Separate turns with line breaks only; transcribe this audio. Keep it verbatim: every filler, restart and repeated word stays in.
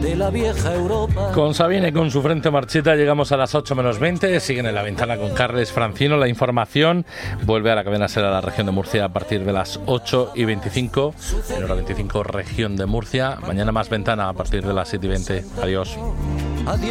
de la vieja Europa.
Con Sabine, con su frente marchita, llegamos a las ocho menos veinte. Siguen en la ventana con Carles Francino. La información vuelve a la cadena SER a la región de Murcia a partir de las ocho y veinticinco. En hora veinticinco, región de Murcia. Mañana más ventana a partir de las siete y veinte. Adiós.
Adiós.